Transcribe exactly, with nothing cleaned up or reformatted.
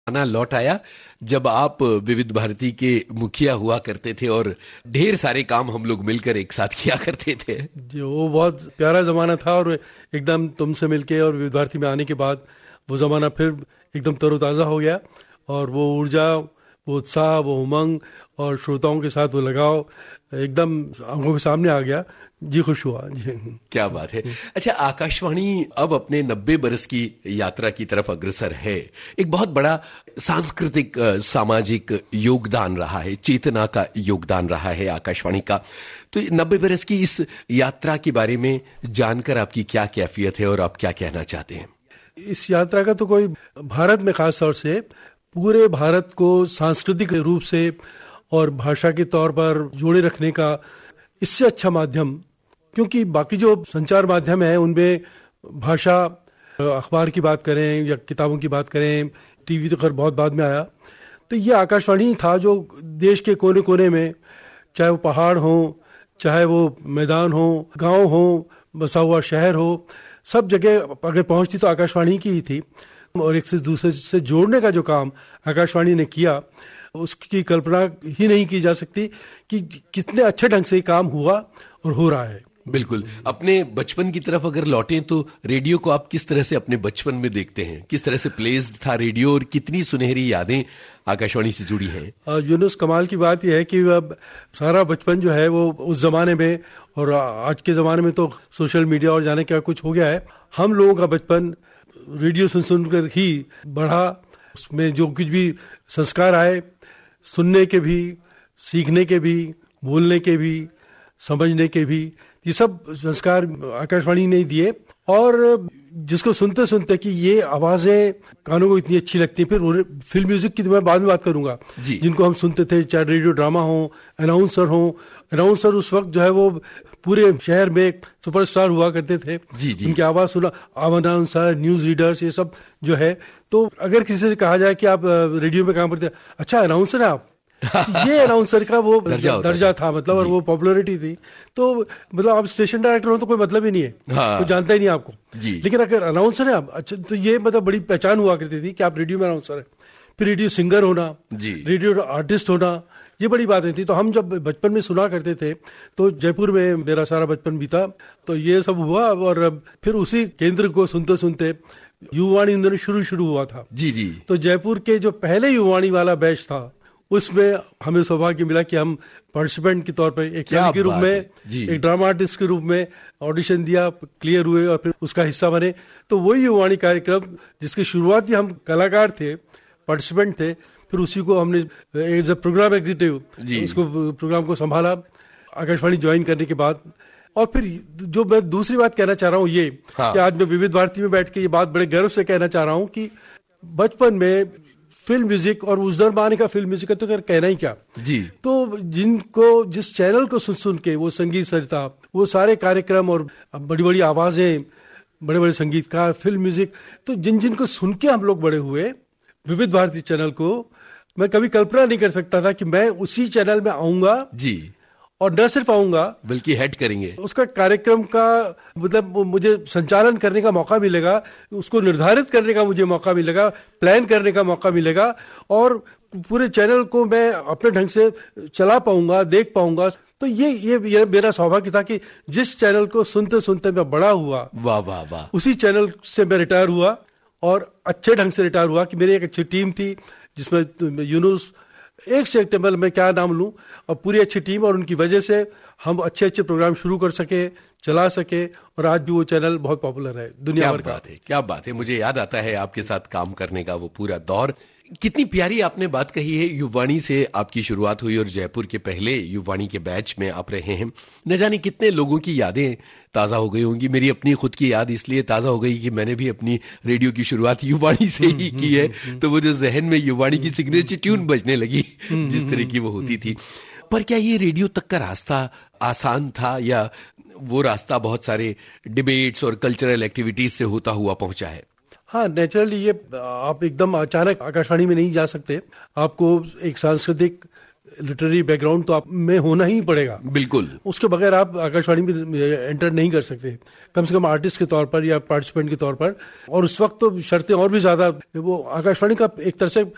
आना लौट आया जब आप विविध भारती के मुखिया हुआ करते थे और ढेर सारे काम हम लोग मिलकर एक साथ किया करते थे। जी, वो बहुत प्यारा जमाना था और एकदम तुमसे मिलके और विविध भारती में आने के बाद वो जमाना फिर एकदम तरोताज़ा हो गया और वो ऊर्जा, वो उत्साह, वो उमंग और श्रोताओं के साथ वो लगाव एकदम आंखों के सामने आ गया। जी, खुश हुआ जी। क्या बात है। अच्छा, आकाशवाणी अब अपने नब्बे बरस की यात्रा की तरफ अग्रसर है। एक बहुत बड़ा सांस्कृतिक सामाजिक योगदान रहा है, चेतना का योगदान रहा है आकाशवाणी का। तो नब्बे बरस की इस यात्रा के बारे में जानकर आपकी क्या कैफियत है और आप क्या कहना चाहते हैं? इस यात्रा का तो कोई भारत में खास तौर से पूरे भारत को सांस्कृतिक रूप से और भाषा के तौर पर जोड़े रखने का इससे अच्छा माध्यम, क्योंकि बाकी जो संचार माध्यम है उनमें भाषा, अखबार की बात करें या किताबों की बात करें, टीवी तो खैर बहुत बाद में आया, तो ये आकाशवाणी था जो देश के कोने कोने में, चाहे वो पहाड़ हो, चाहे वो मैदान हो, गांव हो, बसा हुआ शहर हो, सब जगह अगर पहुंचती तो आकाशवाणी की ही थी। और एक से दूसरे से जोड़ने का जो काम आकाशवाणी ने किया उसकी कल्पना ही नहीं की जा सकती कि कितने अच्छे ढंग से काम हुआ और हो रहा है। बिल्कुल। अपने बचपन की तरफ अगर लौटें तो रेडियो को आप किस तरह से अपने बचपन में देखते हैं? किस तरह से प्लेस्ड था रेडियो और कितनी सुनहरी यादें आकाशवाणी से जुड़ी हैं? यूनुस, कमाल की बात यह है कि अब सारा बचपन जो है वो उस जमाने में और आज के जमाने में तो सोशल मीडिया और जाने क्या कुछ हो गया है, हम लोगों का बचपन रेडियो सुन सुनकर ही बढ़ा। उसमें जो कुछ भी संस्कार आए, सुनने के भी, सीखने के भी, बोलने के भी, समझने के भी, ये सब संस्कार आकाशवाणी ने दिए। और जिसको सुनते सुनते कि ये आवाजें कानों को इतनी अच्छी लगती हैं, फिर फिल्म म्यूजिक की तो मैं बाद में बात करूंगा, जिनको हम सुनते थे, चाहे रेडियो ड्रामा हो, अनाउंसर हो। अनाउंसर उस वक्त जो है वो पूरे शहर में सुपरस्टार हुआ करते थे। जी जी। उनकी आवाज सुना, अनाउंसर, न्यूज रीडर्स, ये सब जो है। तो अगर किसी से कहा जाए कि आप रेडियो में काम करते हैं, अच्छा अनाउंसर है आप, ये अनाउंसर का वो दर्जा, दर्जा था, मतलब, और वो पॉपुलैरिटी थी। तो मतलब आप स्टेशन डायरेक्टर हो तो कोई मतलब ही नहीं है, हाँ। कोई जानता ही नहीं आपको जी। लेकिन अगर अनाउंसर है आप, अच्छा, तो ये मतलब बड़ी पहचान हुआ करती थी कि आप रेडियो में अनाउंसर है। फिर रेडियो सिंगर होना जी, रेडियो आर्टिस्ट होना, ये बड़ी बातें थी। तो हम जब बचपन में सुना करते थे तो जयपुर में मेरा सारा बचपन बीता, तो ये सब हुआ। और फिर उसी केंद्र को सुनते सुनते युवावाणी उन दिनों शुरू शुरू हुआ था जी जी। तो जयपुर के जो पहले युवावाणी वाला बैच था उसमें हमें सौभाग्य मिला कि हम पार्टिसिपेंट के तौर पर एक कवि के रूप में, एक ड्रामा आर्टिस्ट के रूप में ऑडिशन दिया, क्लियर हुए और फिर उसका हिस्सा बने। तो वही युवावाणी कार्यक्रम जिसकी शुरुआती हम कलाकार थे, पार्टिसिपेंट थे, फिर उसी को हमने एज ए प्रोग्राम एग्जीक्यूटिव उसको प्रोग्राम को संभाला आकाशवाणी ज्वाइन करने के बाद। और फिर जो मैं दूसरी बात कहना चाह रहा हूँ ये, हाँ। कि आज मैं विविध भारती में बैठ के ये बात बड़े गर्व से कहना चाह रहा हूँ कि बचपन में फिल्म म्यूजिक, और उस जमाने का फिल्म म्यूजिक का तो कहना ही क्या जी। तो जिनको जिस चैनल को सुन सुन के वो संगीत सरिता, वो सारे कार्यक्रम और बड़ी बड़ी आवाजें, बड़े बड़े संगीतकार, फिल्म म्यूजिक, तो जिन जिन को सुन के हम लोग बड़े हुए, विविध भारती चैनल को मैं कभी कल्पना नहीं कर सकता था कि मैं उसी चैनल में आऊंगा जी, और न सिर्फ आऊंगा बल्कि हेड करेंगे उसका कार्यक्रम का, मतलब मुझे संचालन करने का मौका मिलेगा, उसको निर्धारित करने का मुझे मौका मिलेगा, प्लान करने का मौका मिलेगा, और पूरे चैनल को मैं अपने ढंग से चला पाऊंगा, देख पाऊंगा। तो ये ये, ये मेरा सौभाग्य था कि जिस चैनल को सुनते सुनते मैं बड़ा हुआ, वाह वाह वाह, उसी चैनल से मैं रिटायर हुआ, और अच्छे ढंग से रिटायर हुआ कि मेरी एक अच्छी टीम थी जिसमें यूनुस, एक से एक टेबल में क्या नाम लूं, और पूरी अच्छी टीम, और उनकी वजह से हम अच्छे अच्छे प्रोग्राम शुरू कर सके, चला सके, और आज भी वो चैनल बहुत पॉपुलर है दुनिया भर का। है क्या बात है। मुझे याद आता है आपके साथ काम करने का वो पूरा दौर। कितनी प्यारी आपने बात कही है। युवावाणी से आपकी शुरुआत हुई और जयपुर के पहले युवावाणी के बैच में आप रहे हैं। न जाने कितने लोगों की यादें ताज़ा हो गई होंगी। मेरी अपनी खुद की याद इसलिए ताज़ा हो गई कि मैंने भी अपनी रेडियो की शुरुआत युवावाणी से ही की है, तो वो जो जहन में युवावाणी की सिग्नेचर ट्यून बजने लगी जिस तरह की वो होती थी। पर क्या ये रेडियो तक का रास्ता आसान था, या वो रास्ता बहुत सारे डिबेट्स और कल्चरल एक्टिविटीज से होता हुआ पहुंचा है? हाँ, नेचुरली ये आप एकदम अचानक आकाशवाणी में नहीं जा सकते, आपको एक सांस्कृतिक लिटरेरी बैकग्राउंड तो आप में होना ही पड़ेगा। बिल्कुल, उसके बगैर आप आकाशवाणी में एंटर नहीं कर सकते, कम से कम आर्टिस्ट के तौर पर या पार्टिसिपेंट के तौर पर। और उस वक्त तो शर्तें और भी ज्यादा, वो आकाशवाणी का एक तरह से